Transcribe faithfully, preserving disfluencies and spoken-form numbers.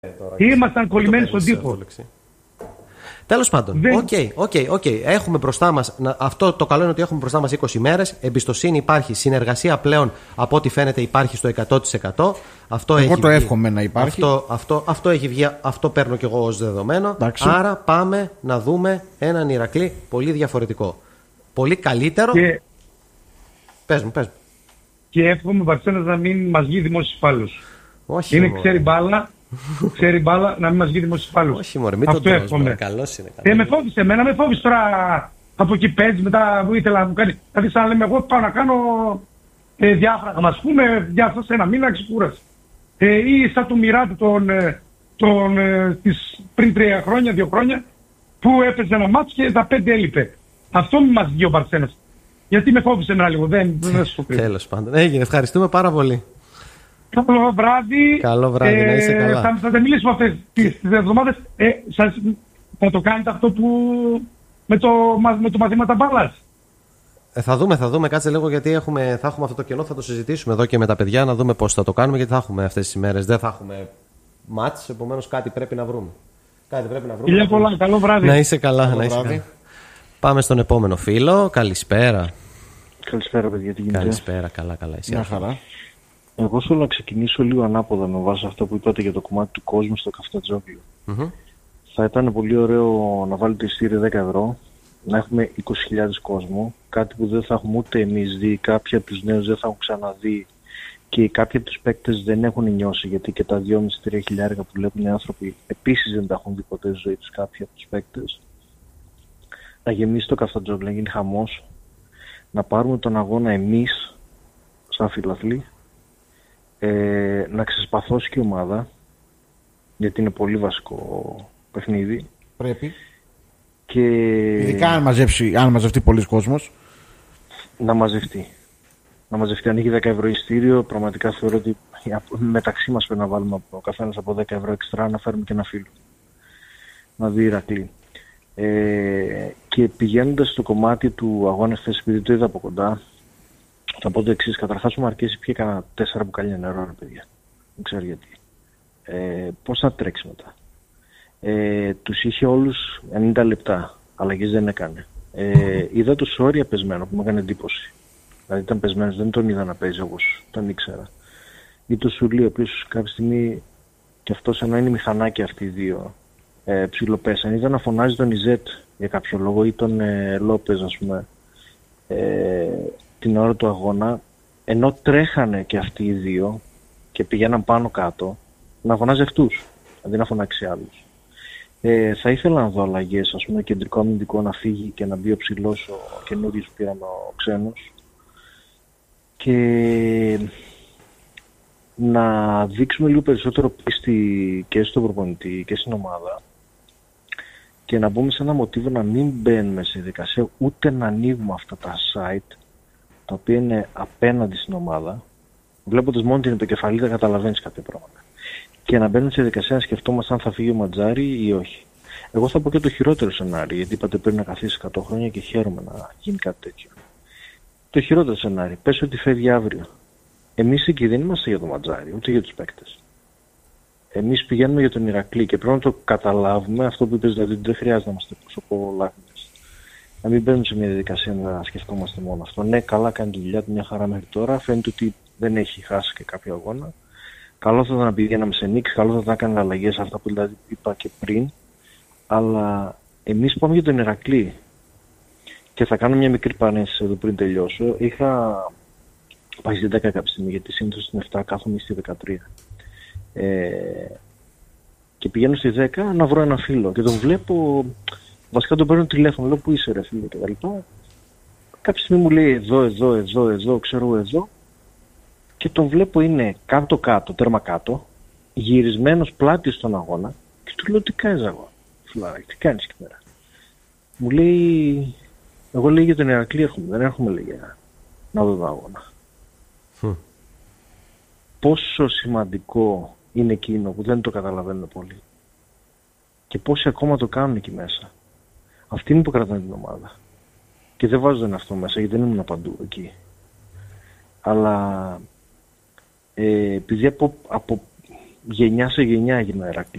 Ήμασταν κολλημένοι στον τοίχο. Τέλος πάντων, οκ, οκ, οκ. Έχουμε μπροστά μας, αυτό το καλό είναι ότι έχουμε μπροστά μας είκοσι μέρες. Εμπιστοσύνη υπάρχει, συνεργασία πλέον από ό,τι φαίνεται υπάρχει στο εκατό τοις εκατό. Αυτό εγώ έχει το βγει, εύχομαι να υπάρχει. Αυτό, αυτό, αυτό έχει βγει, αυτό παίρνω κι εγώ ως δεδομένο. Εντάξει. Άρα πάμε να δούμε έναν Ηρακλή πολύ διαφορετικό. Πολύ καλύτερο. Και... Πες μου, πες μου. Και εύχομαι ο Βαρσένας να μην μας βγει δημόσιος υπάλληλος. Όχι, είναι, μωρέ. ξέρει μπάλα, ξέρει μπάλα να μην μας βγει δημόσιος υπάλληλος. Όχι, μωρέ, μην αυτό τον εύχομαι. Καλός είναι. Ε, με φόβησε, εμένα με φόβησε τώρα από εκεί παίζει μετά που ήθελα να μου κάνει. Δηλαδή, σαν να λέμε, εγώ πάω να κάνω ε, διάφραγμα, ας πούμε, για αυτό σε ένα μήνα ξεκούρασε. Ε, ή σαν του Μιράτη τον, ε, τον, ε, τις, πριν τρία χρόνια, δύο χρόνια, που έπαιζε ένα μάτς και τα πέντε έλειπε. Αυτό μην μας βγει ο Βαρσένας. Γιατί με φόβισε εμένα λίγο, δεν, δεν σου το κρύβω. Τέλος πάντων. Έγινε, ευχαριστούμε πάρα πολύ. Καλό βράδυ. Καλό βράδυ, ε, να είσαι καλά. Θα, θα τα μιλήσουμε αυτές τις, τις εβδομάδες. Ε, σας, θα το κάνετε αυτό που με το, με το μαθήματα μπάλας. Ε, θα δούμε, θα δούμε. Κάτσε λίγο γιατί έχουμε, θα έχουμε αυτό το κενό. Θα το συζητήσουμε εδώ και με τα παιδιά να δούμε πώς θα το κάνουμε. Γιατί θα έχουμε αυτές τις ημέρες. Δεν θα έχουμε μάτς. Επομένως κάτι πρέπει να βρούμε. Κάτι πρέπει να βρούμε. Ηλία πολλά. Καλό βράδυ. Να είσαι καλά. Καλό να είσαι βράδυ. καλά. Πάμε στον επόμενο φίλο. Καλησπέρα. Καλησπέρα, παιδιά. Τι γίνεται? Καλησπέρα. Καλά, καλά. Εσύ. Μια χαρά. Εγώ θέλω να ξεκινήσω λίγο ανάποδα με βάση αυτό που είπατε για το κομμάτι του κόσμου στο καφτατζόγλιο. Mm-hmm. Θα ήταν πολύ ωραίο να βάλετε εισιτήριο δέκα ευρώ, να έχουμε είκοσι χιλιάδες κόσμο, κάτι που δεν θα έχουμε ούτε εμείς δει, κάποιοι από τους νέους δεν θα έχουν ξαναδεί και κάποιοι από τους παίκτες δεν έχουν νιώσει, γιατί και τα δυόμισι με τρία χιλιάρικα που βλέπουν οι άνθρωποι επίσης δεν τα έχουν δει ποτέ στη ζωή τους κάποιοι από τους παίκτες. Να γεμίσει το καφτατζόγλιο, να γίνει χαμός, να πάρουμε τον αγώνα εμείς σαν φιλαθλοί. Ε, να ξεσπαθώσει και η ομάδα, γιατί είναι πολύ βασικό παιχνίδι. Πρέπει. Και ειδικά αν, μαζέψει, αν μαζευτεί πολλοί κόσμος. Να μαζευτεί. Να μαζευτεί. Ανοίγει δέκα ευρώ ειστήριο. Πραγματικά θεωρώ ότι μεταξύ μας πρέπει να βάλουμε ο καθένας από δέκα ευρώ εξτρά, να φέρουμε και ένα φίλο. Να δει Ηρακλή. Ε, και πηγαίνοντας στο κομμάτι του αγώνα χθες, επειδή το είδα από κοντά, θα πω το εξής. Καταρχάς ο Μαρκέζης πήγε κανένα τέσσερα μπουκάλια νερό, ρε παιδιά. Δεν ξέρω γιατί. Ε, πώς θα τρέξει μετά. Ε, τους είχε όλους ενενήντα λεπτά. Αλλαγές δεν έκανε. Ε, είδα το Σόρια πεσμένο που μου έκανε εντύπωση. Δηλαδή ήταν πεσμένος, δεν τον είδα να παίζει όπως τον ήξερα. Ή το Σουλί, ο οποίος κάποια στιγμή και αυτός ενώ είναι μηχανάκι αυτοί οι δύο ε, ψιλοπέσαν. Είδα να φωνάζει τον Ιζέτ για κάποιο λόγο ή τον ε, Λόπεζ, ας πούμε. Ε, την ώρα του αγώνα, ενώ τρέχανε και αυτοί οι δύο και πηγαίναν πάνω κάτω, να φωνάζει αυτούς, αντί να φωνάξει άλλους. Ε, θα ήθελα να δω αλλαγές, ας πούμε, κεντρικό αμυντικό να φύγει και να μπει ο ψηλός ο καινούριος που πήραμε ο ξένος και να δείξουμε λίγο περισσότερο πίστη και στον προπονητή και στην ομάδα και να μπούμε σε ένα μοτίβο να μην μπαίνουμε σε δικασία ούτε να ανοίγουμε αυτά τα site τα οποία είναι απέναντι στην ομάδα, βλέποντας μόνο την επικεφαλή δεν καταλαβαίνεις κάποια πράγματα. Και να μπαίνουμε σε διαδικασία να σκεφτόμαστε αν θα φύγει ο Ματζάρη ή όχι. Εγώ θα πω και το χειρότερο σενάριο, γιατί είπατε πριν να καθίσει εκατό χρόνια και χαίρομαι να γίνει κάτι τέτοιο. Το χειρότερο σενάριο, πες ότι φεύγει αύριο. Εμείς εκεί δεν είμαστε για τον Ματζάρη, ούτε για τους παίκτες. Εμείς πηγαίνουμε για τον Ηρακλή και πρέπει να το καταλάβουμε αυτό που είπες, δηλαδή δεν χρειάζεται να είμαστε προσωπολάχνες. Να μην μπαίνουμε σε μια διαδικασία να σκεφτόμαστε μόνο αυτό. Ναι, καλά κάνει τη δουλειά του μια χαρά μέχρι τώρα. Φαίνεται ότι δεν έχει χάσει και κάποιο αγώνα. Καλό θα ήταν να πηγαίναμε σε νίκη, καλό θα ήταν να κάνουμε αλλαγές, αυτά που δηλαδή είπα και πριν. Αλλά εμείς πάμε για τον Ηρακλή. Και θα κάνω μια μικρή παρένθεση εδώ πριν τελειώσω. Είχα πάει στην δέκα κάποια στιγμή, γιατί συνήθως στην επτά κάθομαι στη δεκατρία. Ε, και πηγαίνω στη δέκα να βρω ένα φίλο και τον βλέπω. Βασικά τον παίρνω τηλέφωνο, λέω πού είσαι ρε φίλε και τα λοιπά. Κάποια στιγμή μου λέει εδώ, εδώ, εδώ, εδώ, ξέρω εδώ. Και τον βλέπω είναι κάτω-κάτω, τέρμα κάτω, γυρισμένος πλάτη στον αγώνα. Και του λέω τι κάνεις αγώνα, φιλαράκι, τι κάνεις εκεί πέρα. Μου λέει, εγώ λέει για τον Ηρακλή έρχομαι, δεν έρχομαι λέει για να δω τον αγώνα. Mm. Πόσο σημαντικό είναι εκείνο που δεν το καταλαβαίνουν πολύ. Και πόσοι ακόμα το κάνουν εκεί μέσα. Αυτοί είναι που κρατάνε την ομάδα. Και δεν βάζω τον αυτό μέσα γιατί δεν ήμουν παντού εκεί. Αλλά ε, επειδή από, από γενιά σε γενιά έγινε ο Ηρακλής.